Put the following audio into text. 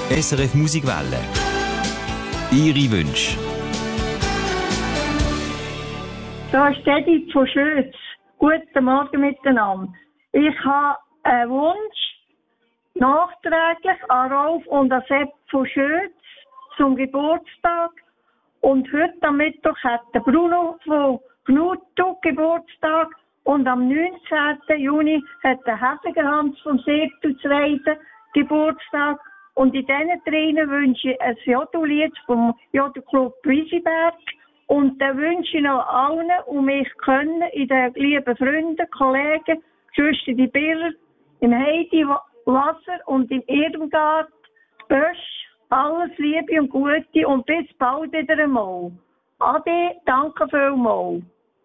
SRF Musikwelle. Ihre Wünsche. Da ist Edith von Schötz. Guten Morgen miteinander. Ich habe einen Wunsch nachträglich an Rolf und an Sepp von Schötz zum Geburtstag. Und heute am Mittwoch hat der Bruno von Knutu Geburtstag. Und am 19. Juni hat der Hefegerhans vom Seetuzreiden Geburtstag. Und in diesen drinnen wünsche ich ein Jodellied vom Jodelclub Wiesenberg. Und dann wünsche ich noch allen, um mich können, in den lieben Freunden, Kollegen, Schwester die Biller, im Heidi Wasser und im Irmgard, Bösch, alles Liebe und Gute und bis bald wieder einmal. Ade, danke vielmals.